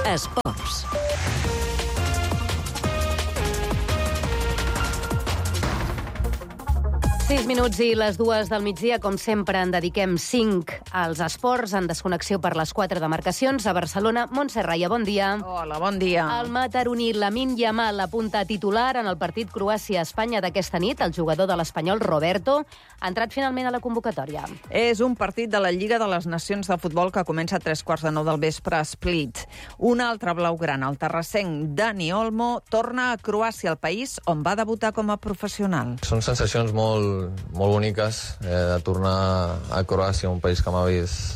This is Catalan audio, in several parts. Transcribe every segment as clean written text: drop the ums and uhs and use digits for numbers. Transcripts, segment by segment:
Esports. Sis minuts i les 2 del migdia, com sempre, en dediquem 5 als esports, en desconnexió per les 4 demarcacions. A Barcelona, Montse Raia, bon dia. Hola, bon dia. El mataroní Lamine Yamal apunta titular en el partit Croàcia-Espanya d'aquesta nit. El jugador de l'Espanyol, Roberto, ha entrat finalment a la convocatòria. És un partit de la Lliga de les Nacions de Futbol que comença a 3:15 del vespre a Split. Un altre blaugrana, el terrassenc Dani Olmo, torna a Croàcia, el país on va debutar com a professional. Són sensacions molt boniques de tornar a Croàcia, un país que m'ha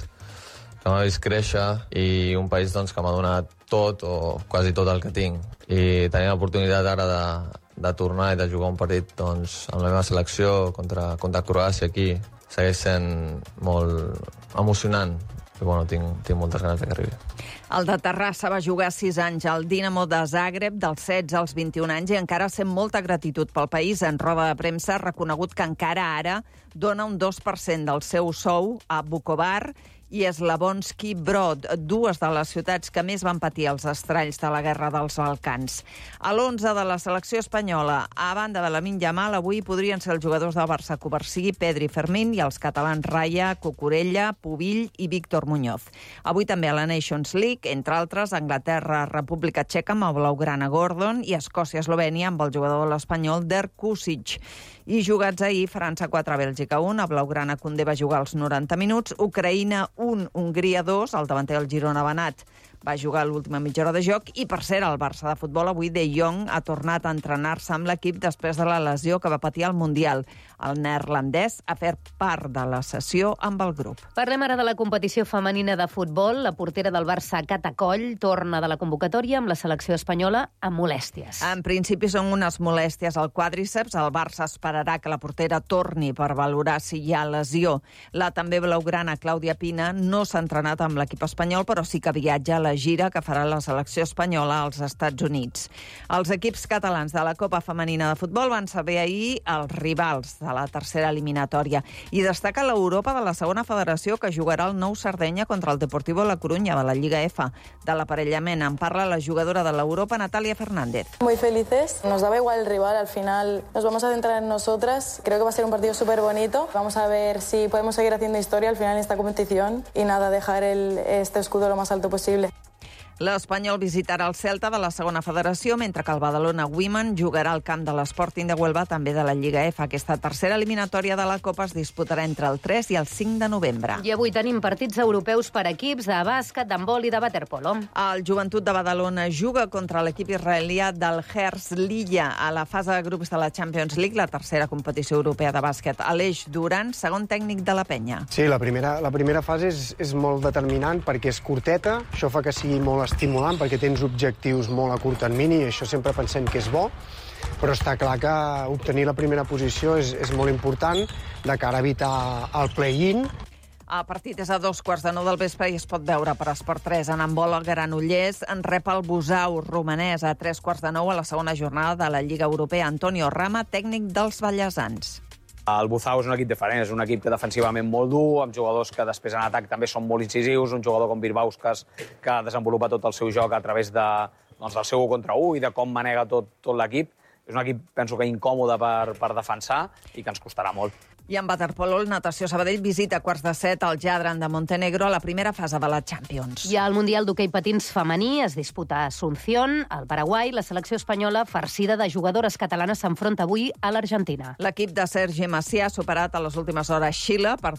vist créixer i un país doncs, que m'ha donat tot o quasi tot el que tinc. I tenir l'oportunitat ara de tornar i de jugar un partit doncs, amb la meva selecció contra Croàcia aquí segueix sent molt emocionant. I, bueno, tinc moltes ganes que arribi. El de Terrassa va jugar 6 anys al Dinamo de Zagreb, dels 16 als 21 anys, i encara sent molta gratitud pel país. En roda de premsa ha reconegut que encara ara dona un 2% del seu sou a Vukovar i Slavonski Brod, dues de les ciutats que més van patir els estralls de la Guerra dels Balcans. A l'11 de la selecció espanyola, a banda de Lamine Yamal, avui podrien ser els jugadors del Barça Covarsí, Pedri, Fermín i els catalans Raya, Cucurella, Pubill i Víctor Muñoz. Avui també a la Nations League, entre altres, Anglaterra, República Txeca amb el blaugrana Gordon i Escòcia-Eslovènia amb el jugador de l'Espanyol Dirk Kusic. I jugats ahir, França 4, Bèlgica 1, a blaugrana Koundé va jugar els 90 minuts, Ucraïna 1, Hongria 2, el davanter del Girona Benat va jugar l'última mitja hora de joc i, per cert, el Barça de futbol avui De Jong ha tornat a entrenar-se amb l'equip després de la lesió que va patir al Mundial. El neerlandès ha fet part de la sessió amb el grup. Parlem ara de la competició femenina de futbol. La portera del Barça, Cata Coll, torna de la convocatòria amb la selecció espanyola amb molèsties. En principi són unes molèsties al quàdriceps. El Barça esperarà que la portera torni per valorar si hi ha lesió. La també blaugrana Clàudia Pina no s'ha entrenat amb l'equip espanyol, però sí que viatja a la gira que farà la selecció espanyola als Estats Units. Els equips catalans de la Copa Femenina de Futbol van saber ahir els rivals de la tercera eliminatòria i destaca l'Europa de la segona federació que jugarà el Nou Sardenya contra el Deportivo La Coruña de la Lliga F. De l'aparellament en parla la jugadora de l'Europa, Natàlia Fernández. Muy felices, nos daba igual el rival, al final nos vamos a centrar en nosotras. Creo que va a ser un partido súper bonito. Vamos a ver si podemos seguir haciendo historia al final en esta competición y nada, dejar este escudo lo más alto posible. L'Espanyol visitarà el Celta de la segona federació, mentre que el Badalona Women jugarà al camp de l'Sporting de Huelva, també de la Lliga F. Aquesta tercera eliminatòria de la Copa es disputarà entre el 3 i el 5 de novembre. I avui tenim partits europeus per equips de bàsquet, d'handbol i de waterpolo. El Joventut de Badalona juga contra l'equip israelià del Herzliya a la fase de grups de la Champions League, la tercera competició europea de bàsquet. Aleix Duran, segon tècnic de la penya. Sí, la primera fase és molt determinant perquè és curteta, això fa que sigui molt estimulant perquè tens objectius molt a curt termini i això sempre pensem que és bo, però està clar que obtenir la primera posició és molt important de cara a evitar el play-in. El partit és a 2:15 del vespre i es pot veure per Esport 3. En handbol, el Granollers en rep el Busau romanès a 3:15 a la segona jornada de la Lliga Europea. Antonio Rama, tècnic dels ballesans. El Buzau és un equip diferent, és un equip que defensivament molt dur, amb jugadors que després en atac també són molt incisius, un jugador com Birbauskas que desenvolupa tot el seu joc a través del seu 1 contra 1 i de com manega tot l'equip. És un equip, penso que incòmode per defensar i que ens costarà molt. I en waterpolo, el Natació Sabadell visita a 6:45 al Jadran de Montenegro a la primera fase de la Champions. I al Mundial d'Hoquei Patins femení es disputa a Asunción, al Paraguai. La selecció espanyola, farcida de jugadores catalanes, s'enfronta avui a l'Argentina. L'equip de Sergi Macià ha superat a les últimes hores Xile per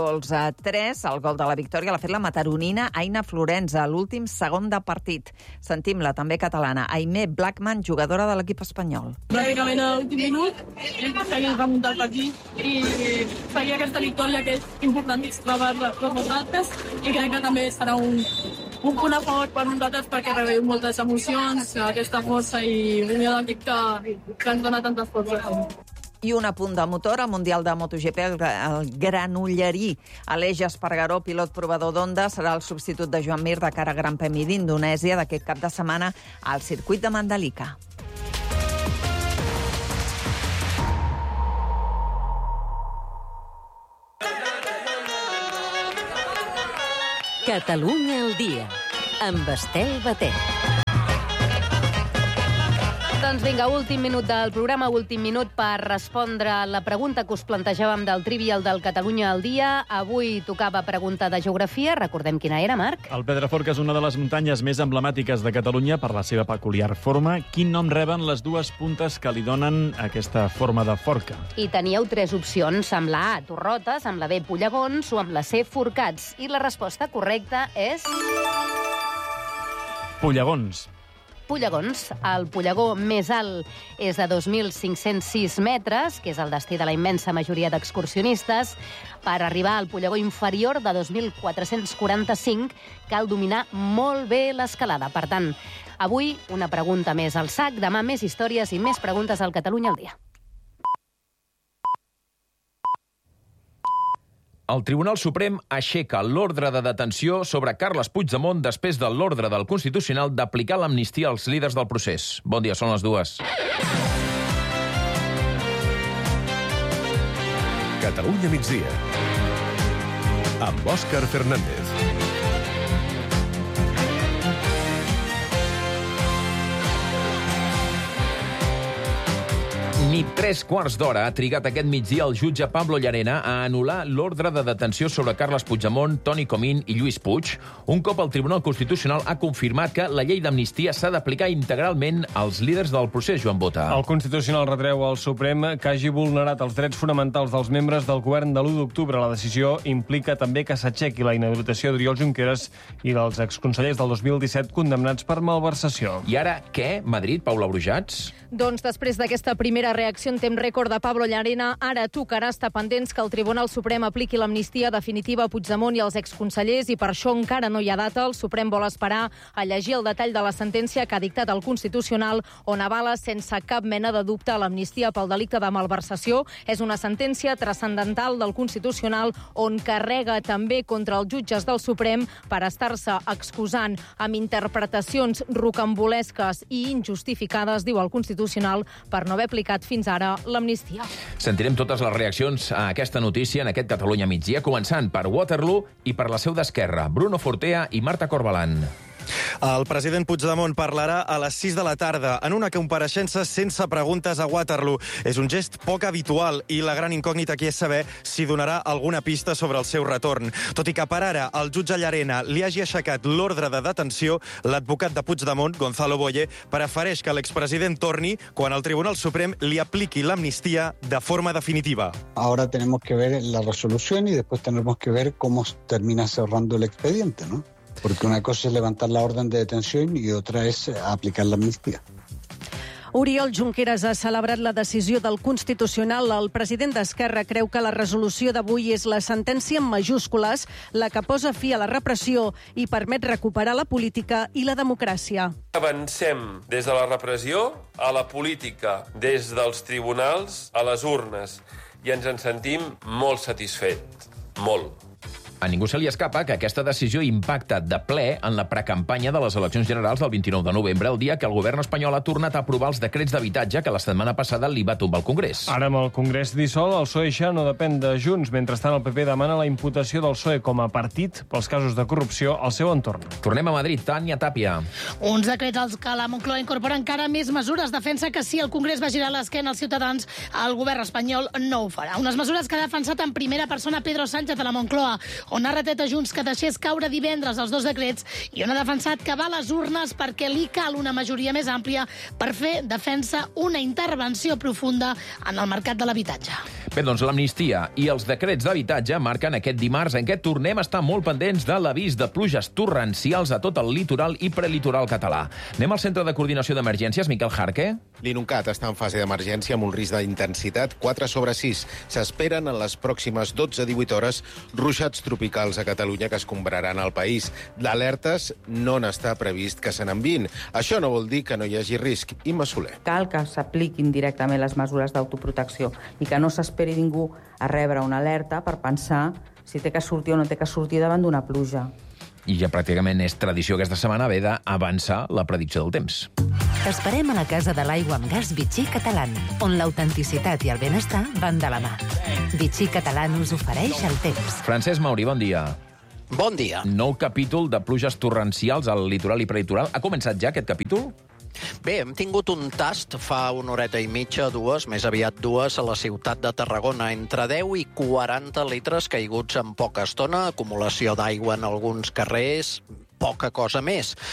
2-3. El gol de la victòria l'ha fet la mataronina Aina Florenza, l'últim segon de partit. Sentim-la també catalana, Aimé Blackman, jugadora de l'equip espanyol. Pràcticament a l'últim minut hem aconseguit remuntar el partit i seguir aquesta victòria que és importantíssima per nosaltres i crec que també serà un punt a favor per nosaltres perquè rebem moltes emocions, aquesta força i unió d'equip que ens dona tantes forces. I un apunt de motor, al Mundial de MotoGP, el granollerí Aleix Espargaró, pilot provador d'Honda, serà el substitut de Joan Mir de cara a Gran Premi d'Indonèsia d'aquest cap de setmana al circuit de Mandalika. Catalunya al dia. amb Estel Batet. Doncs vinga, últim minut del programa, últim minut per respondre a la pregunta que us plantejàvem del Trivial del Catalunya al dia. Avui tocava pregunta de geografia. Recordem quina era, Marc? El Pedraforca és una de les muntanyes més emblemàtiques de Catalunya per la seva peculiar forma. Quin nom reben les dues puntes que li donen aquesta forma de forca? I teníeu 3 opcions, amb la A, Torrotes, amb la B, Pollegons o amb la C, Forcats. I la resposta correcta és... Pollegons. Pollegons. El pollegó més alt és de 2.506 metres, que és el destí de la immensa majoria d'excursionistes. Per arribar al pollegó inferior de 2.445 cal dominar molt bé l'escalada. Per tant, avui una pregunta més al sac, demà més històries i més preguntes al Catalunya al dia. El Tribunal Suprem aixeca l'ordre de detenció sobre Carles Puigdemont després de l'ordre del Constitucional d'aplicar l'amnistia als líders del procés. Bon dia, són les 2. Catalunya migdia. Amb Òscar Fernández. Ni 3/4 d'hora ha trigat aquest migdia el jutge Pablo Llarena a anul·lar l'ordre de detenció sobre Carles Puigdemont, Toni Comín i Lluís Puig, un cop el Tribunal Constitucional ha confirmat que la llei d'amnistia s'ha d'aplicar integralment als líders del procés, Joan Bota. El Constitucional retreu al Suprem que hagi vulnerat els drets fonamentals dels membres del govern de l'1 d'octubre. La decisió implica també que s'aixequi la inhabilitació d'Oriol Junqueras i dels exconsellers del 2017 condemnats per malversació. I ara què, Madrid, Paula Brujats? Doncs després d'aquesta primera reacció en temps rècord de Pablo Llarena, ara tocarà estar pendents que el Tribunal Suprem apliqui l'amnistia definitiva a Puigdemont i als exconsellers, i per això encara no hi ha data. El Suprem vol esperar a llegir el detall de la sentència que ha dictat el Constitucional, on avala sense cap mena de dubte l'amnistia pel delicte de malversació. És una sentència transcendental del Constitucional on carrega també contra els jutges del Suprem per estar-se excusant amb interpretacions rocambolesques i injustificades, diu el Constitucional, per no haver aplicat fins ara l'amnistia. Sentirem totes les reaccions a aquesta notícia en aquest Catalunya migdia, començant per Waterloo i per la seu d'Esquerra, Bruno Fortea i Marta Corbalán. El president Puigdemont parlarà a les 6 de la tarda en una compareixença sense preguntes a Waterloo. És un gest poc habitual i la gran incògnita aquí és saber si donarà alguna pista sobre el seu retorn. Tot i que per ara el jutge Llarena li hagi aixecat l'ordre de detenció, l'advocat de Puigdemont, Gonzalo Boye, prefereix que l'expresident torni quan el Tribunal Suprem li apliqui l'amnistia de forma definitiva. Ahora tenemos que ver la resolución y después tenemos que ver cómo termina cerrando el expediente, ¿no? Porque una cosa es levantar la orden de detención y otra es aplicar la amnistía. Oriol Junqueras ha celebrat la decisió del Constitucional. El president d'Esquerra creu que la resolució d'avui és la sentència en majúscules, la que posa fi a la repressió i permet recuperar la política i la democràcia. Avancem des de la repressió a la política, des dels tribunals a les urnes, i ens en sentim molt satisfets. Molt. A ningú se li escapa que aquesta decisió impacta de ple en la precampanya de les eleccions generals del 29 de novembre, el dia que el govern espanyol ha tornat a aprovar els decrets d'habitatge que la setmana passada li va tombar el Congrés. Ara, amb el Congrés dissol, el PSOE ja no depèn de Junts. Mentrestant, el PP demana la imputació del PSOE com a partit pels casos de corrupció al seu entorn. Tornem a Madrid. Tània Tàpia. Uns decrets als que la Moncloa incorpora encara més mesures. Defensa que si el Congrés va girar l'esquena als ciutadans, el govern espanyol no ho farà. Unes mesures que ha defensat en primera persona Pedro Sánchez a la Moncloa, on ha retret a Junts que deixés caure divendres els 2 decrets i on ha defensat que va a les urnes perquè li cal una majoria més àmplia per fer defensa una intervenció profunda en el mercat de l'habitatge. Bé, doncs l'amnistia i els decrets d'habitatge marquen aquest dimarts en què tornem a estar molt pendents de l'avís de pluges torrencials a tot el litoral i prelitoral català. Anem al Centre de Coordinació d'Emergències, Miquel Jarque. L'INUCAT està en fase d'emergència amb un risc d'intensitat 4/6. S'esperen en les pròximes 12-18 hores ruixats tropicals a Catalunya que escombraran el país. D'alertes no n'està previst que se n'enviïn. Això no vol dir que no hi hagi risc. Imma Soler. Cal que s'apliquin directament les mesures d'autoprotecció i que no s'esperi ningú a rebre una alerta per pensar si té que sortir o no té que sortir davant d'una pluja. I ja pràcticament és tradició aquesta setmana haver d'avançar la predicció del temps. T'esperem a la Casa de l'Aigua amb Gas Vichy Catalán, on l'autenticitat i el benestar van de la mà. Vichy Catalán us ofereix el temps. Francesc Mauri, bon dia. Bon dia. Nou capítol de pluges torrencials al litoral i prelitoral. Ha començat ja aquest capítol? Bé, hem tingut un tast fa una horeta i mitja, dues, més aviat dues, a la ciutat de Tarragona. Entre 10 i 40 litres caiguts en poca estona, acumulació d'aigua en alguns carrers, poca cosa més.